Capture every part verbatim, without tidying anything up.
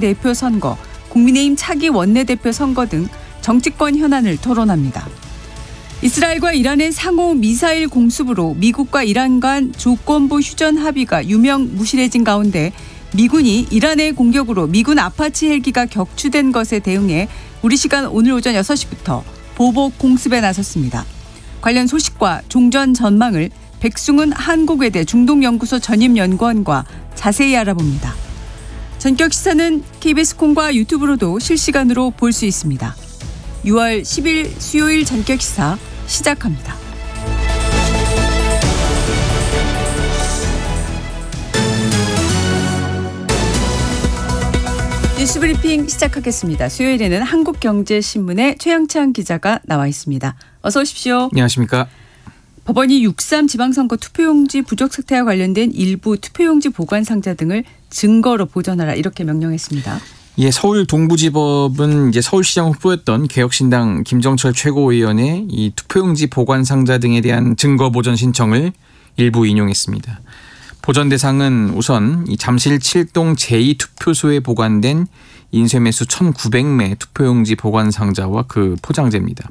대표 선거, 국민의힘 차기 원내대표 선거 등 정치권 현안을 토론합니다. 이스라엘과 이란의 상호 미사일 공습으로 미국과 이란 간 조건부 휴전 합의가 유명무실해진 가운데 미군이 이란의 공격으로 미군 아파치 헬기가 격추된 것에 대응해 우리 시간 오늘 오전 여섯 시부터 보복 공습에 나섰습니다. 관련 소식과 종전 전망을 백승훈 한국외대 중동연구소 전임연구원과 자세히 알아봅니다. 전격 시사는 케이비에스 콩과 유튜브로도 실시간으로 볼 수 있습니다. 유월 십일 수요일 전격 시사 시작합니다. 뉴스브리핑 시작하겠습니다. 수요일에는 한국경제신문의 최영찬 기자가 나와 있습니다. 어서 오십시오. 안녕하십니까. 법원이 육삼 지방선거 투표용지 부족 사태와 관련된 일부 투표용지 보관 상자 등을 증거로 보존하라 이렇게 명령했습니다. 예, 서울 동부지법은 이제 서울시장 후보였던 개혁신당 김정철 최고위원의 이 투표용지 보관 상자 등에 대한 증거 보존 신청을 일부 인용했습니다. 보존 대상은 우선 이 잠실 칠동 제이 투표소에 보관된 인쇄매수 천구백 매 투표용지 보관 상자와 그 포장재입니다.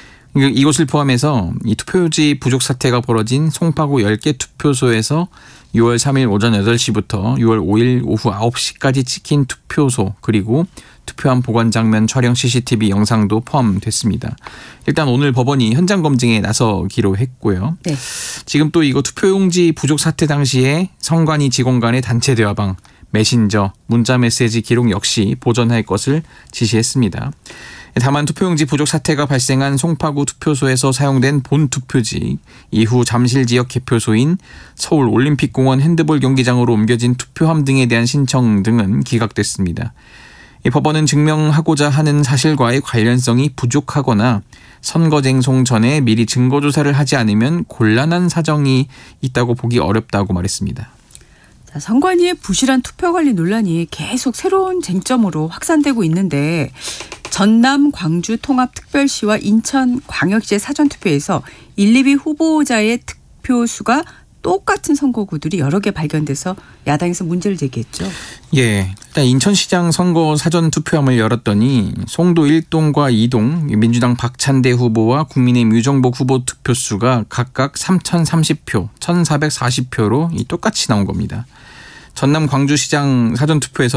이곳을 포함해서 이 투표용지 부족 사태가 벌어진 송파구 열 개 투표소에서 유월 삼일 오전 여덟 시부터 유월 오일 오후 아홉 시까지 찍힌 투표소 그리고 투표함 보관 장면 촬영 씨씨티비 영상도 포함됐습니다. 일단 오늘 법원이 현장 검증에 나서기로 했고요. 네. 지금 또 이거 투표용지 부족 사태 당시에 선관위 직원 간의 단체 대화방, 메신저, 문자 메시지 기록 역시 보존할 것을 지시했습니다. 다만 투표용지 부족 사태가 발생한 송파구 투표소에서 사용된 본 투표지, 이후 잠실 지역 개표소인 서울 올림픽공원 핸드볼 경기장으로 옮겨진 투표함 등에 대한 신청 등은 기각됐습니다. 이 법원은 증명하고자 하는 사실과의 관련성이 부족하거나 선거쟁송 전에 미리 증거조사를 하지 않으면 곤란한 사정이 있다고 보기 어렵다고 말했습니다. 자, 선관위의 부실한 투표관리 논란이 계속 새로운 쟁점으로 확산되고 있는데 전남 광주 통합특별시와 인천 광역시의 사전투표에서 일, 이 위 후보자의 득표수가 똑같은 선거구들이 여러 개 발견돼서 야당에서 문제를 제기했죠. 예, 일단 인천시장 선거 사전투표함을 열었더니 송도 일 동과 이 동 민주당 박찬대 후보와 국민의힘 유정복 후보 득표수가 각각 삼천삼십 표, 천사백사십 표로 똑같이 나온 겁니다. 전남 광주시장 사전투표에서